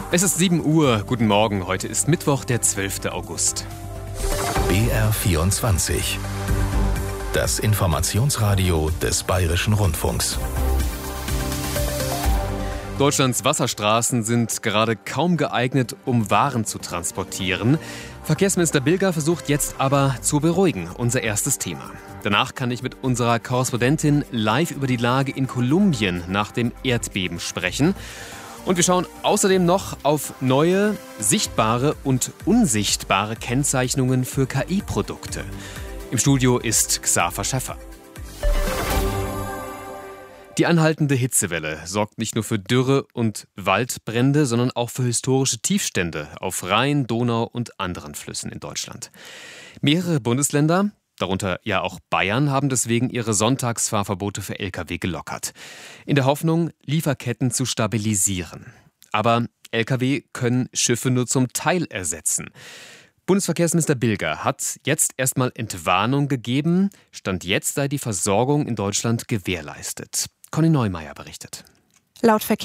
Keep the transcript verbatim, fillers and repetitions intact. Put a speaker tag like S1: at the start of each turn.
S1: Es ist sieben Uhr. Guten Morgen. Heute ist Mittwoch, der zwölfte August.
S2: B R vierundzwanzig. Das Informationsradio des Bayerischen Rundfunks.
S1: Deutschlands Wasserstraßen sind gerade kaum geeignet, um Waren zu transportieren. Verkehrsminister Bilger versucht jetzt aber zu beruhigen. Unser erstes Thema. Danach kann ich mit unserer Korrespondentin live über die Lage in Kolumbien nach dem Erdbeben sprechen. Und wir schauen außerdem noch auf neue, sichtbare und unsichtbare Kennzeichnungen für K I-Produkte. Im Studio ist Xaver Schäffer. Die anhaltende Hitzewelle sorgt nicht nur für Dürre und Waldbrände, sondern auch für historische Tiefstände auf Rhein, Donau und anderen Flüssen in Deutschland. Mehrere Bundesländer, darunter ja auch Bayern, haben deswegen ihre Sonntagsfahrverbote für L K W gelockert. In der Hoffnung, Lieferketten zu stabilisieren. Aber L K W können Schiffe nur zum Teil ersetzen. Bundesverkehrsminister Bilger hat jetzt erstmal Entwarnung gegeben. Stand jetzt sei die Versorgung in Deutschland gewährleistet. Conny Neumeier berichtet.
S3: Laut Verkehrsminister